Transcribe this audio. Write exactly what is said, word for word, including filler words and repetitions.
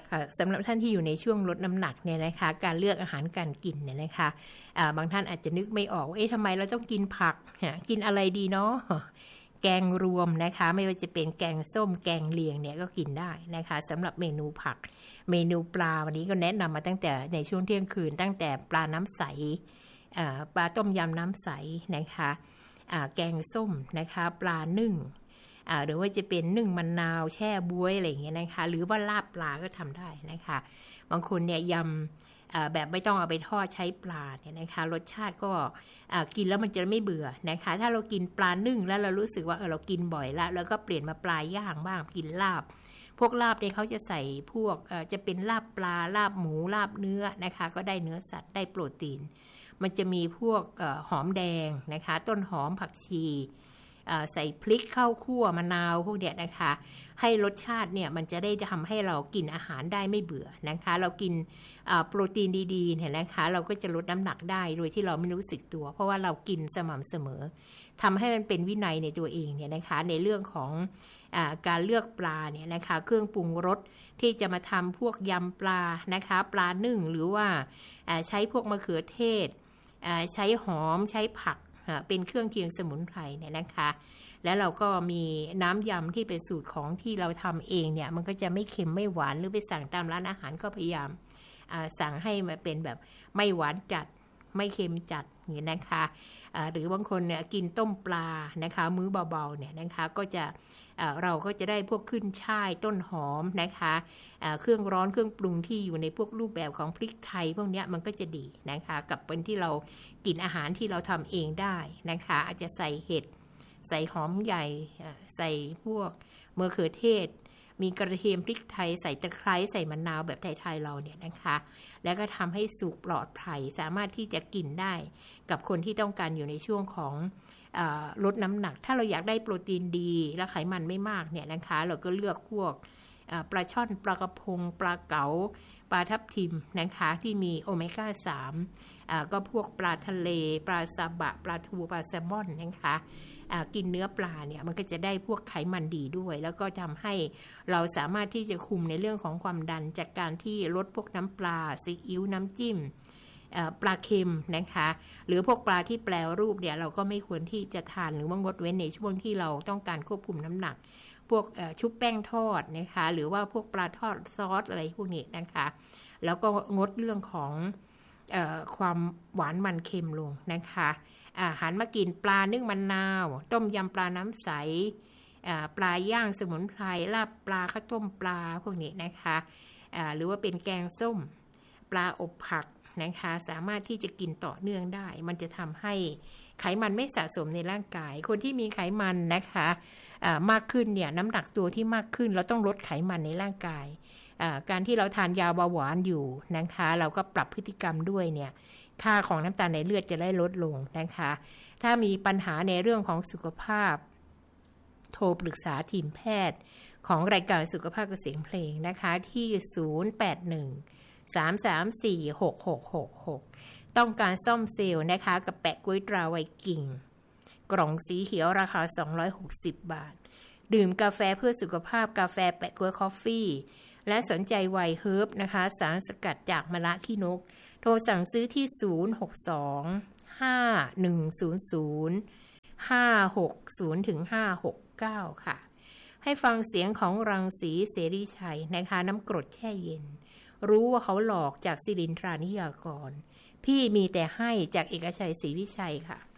ค่ะสำหรับท่านที่อยู่ในช่วงลดน้ำหนักเนี่ยนะคะการเลือกอาหารการกินเนี่ยนะคะอ่าบางท่านอาจจะนึกไม่ออกว่าเอ๊ะทำไมเราต้องกินผักกินอะไรดีเนาะแกงรวมนะคะไม่ว่าจะเป็นแกงส้มแกงเลียงเนี่ยก็กินได้นะคะสำหรับเมนูผักเมนูปลาวันนี้ก็แนะนำมาตั้งแต่ในช่วงเที่ยงคืนตั้งแต่ปลาน้ำใสปลาต้มยำน้ำใสนะคะแกงส้มนะคะปลานึ่งหรือว่าจะเป็นนึ่งมะนาวแช่บ๊วยอะไรอย่างเงี้ยนะคะหรือว่าลาบปลาก็ทำได้นะคะบางคนเนี่ยยำแบบไม่ต้องเอาไปทอดใช้ปลาเนี่ยนะคะรสชาติก็กินแล้วมันจะไม่เบื่อนะคะถ้าเรากินปลานึ่งแล้วเรารู้สึกว่าเออเรากินบ่อยแล้วแล้วก็เปลี่ยนมาปลาย่างบ้างกินลาบพวกลาบเนี่ยเขาจะใส่พวกจะเป็นลาบปลาลาบหมูลาบเนื้อนะคะก็ได้เนื้อสัตว์ได้โปรตีนมันจะมีพวกหอมแดงนะคะต้นหอมผักชีใส่พริกข้าวคั่วมะนาวพวกเนี้ยนะคะให้รสชาติเนี่ยมันจะได้ทำให้เรากินอาหารได้ไม่เบื่อนะคะเรากินโปรตีนดีๆเนี่ยนะคะเราก็จะลดน้ำหนักได้โดยที่เราไม่รู้สึกตัวเพราะว่าเรากินสม่ำเสมอทำให้มันเป็นวินัยในตัวเองเนี่ยนะคะในเรื่องของอ่าการเลือกปลาเนี่ยนะคะเครื่องปรุงรสที่จะมาทำพวกยำปลานะคะปลานึ่งหรือว่าใช้พวกมะเขือเทศใช้หอมใช้ผักเป็นเครื่องเคียงสมุนไพรเนี่ยนะคะแล้วเราก็มีน้ำยำที่เป็นสูตรของที่เราทำเองเนี่ยมันก็จะไม่เค็มไม่หวานหรือไปสั่งตามร้านอาหารก็พยายามสั่งให้มาเป็นแบบไม่หวานจัดไม่เค็มจัดอย่างนี้นะคะหรือบางคนเนี่ยกินต้มปลานะคะมื้อเบาๆเนี่ยนะคะก็จะเราก็จะได้พวกขึ้นช่ายต้นหอมนะคะเครื่องร้อนเครื่องปรุงที่อยู่ในพวกรูปแบบของพริกไทยพวกนี้มันก็จะดีนะคะกับเป็นที่เรากินอาหารที่เราทำเองได้นะคะอาจจะใส่เห็ดใส่หอมใหญ่ใส่พวกมะเขือเทศมีกระเทียมพริกไทยใส่ตะไคร้ใส่มะนาวแบบไทยๆเราเนี่ยนะคะแล้วก็ทำให้สุกปลอดภัยสามารถที่จะกินได้กับคนที่ต้องการอยู่ในช่วงของลดน้ำหนักถ้าเราอยากได้โปรตีนดีและไขมันไม่มากเนี่ยนะคะเราก็เลือกพวกปลาช่อนปลากระพงปลาเก๋าปลาทับทิมนะคะที่มีโอเมก้าสามก็พวกปลาทะเลปลาซาบะปลาทูปลาแซลมอนนะคะกินเนื้อปลาเนี่ยมันก็จะได้พวกไขมันดีด้วยแล้วก็ทำให้เราสามารถที่จะคุมในเรื่องของความดันจากการที่ลดพวกน้ำปลาซีอิ๊วน้ำจิ้มปลาเค็มนะคะหรือพวกปลาที่แปรรูปเนี่ยเราก็ไม่ควรที่จะทานหรือว่างดเว้นในช่วงที่เราต้องการควบคุมน้ำหนักพวกชุบแป้งทอดนะคะหรือว่าพวกปลาทอดซอสอะไรพวกนี้นะคะแล้วก็งดเรื่องของเอ่อความหวานมันเค็มลงนะคะอาหารมากินปลานึ่งมะนาวต้มยำปลาน้ำใสปลาย่างสมุนไพรลาบปลาข้าวต้มปลาพวกนี้นะคะหรือว่าเป็นแกงส้มปลาอบผักนะคะสามารถที่จะกินต่อเนื่องได้มันจะทำให้ไขมันไม่สะสมในร่างกายคนที่มีไขมันนะคะมากขึ้นเนี่ยน้ำหนักตัวที่มากขึ้นเราต้องลดไขมันในร่างกายการที่เราทานยาเบาหวานอยู่นะคะเราก็ปรับพฤติกรรมด้วยเนี่ยค่าของน้ำตาลในเลือดจะได้ลดลงนะคะถ้ามีปัญหาในเรื่องของสุขภาพโทรปรึกษาทีมแพทย์ของรายการสุขภาพกับเสียงเพลงนะคะที่ศูนย์ แปด หนึ่ง สาม สาม สี่ หก หก หก หกต้องการซ่อมเซลล์นะคะกับแปะก๊วยตราไวกิ่งกล่องสีเขียวราคาสองร้อยหกสิบบาทดื่มกาแฟเพื่อสุขภาพกาแฟแปะก๊วยคอฟฟี่และสนใจไวเฮิร์บนะคะสารสกัดจากมะระขี้นกโทรสั่งซื้อที่ศูนย์ หก สอง ห้า หนึ่ง ศูนย์ ศูนย์ ห้า หก ศูนย์ ถึง ห้า หก เก้าค่ะให้ฟังเสียงของรังสีเสรีชัยนะคะน้ำกรดแช่เย็นรู้ว่าเขาหลอกจากศิรินทรานิยากรพี่มีแต่ให้จากเอกชัยศรีวิชัยค่ะ